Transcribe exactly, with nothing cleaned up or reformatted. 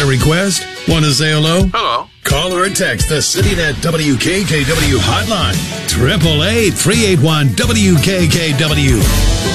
a request? Want to say hello? Hello. Call or text the CityNet W K K W hotline. triple eight, three eight one, W K K W.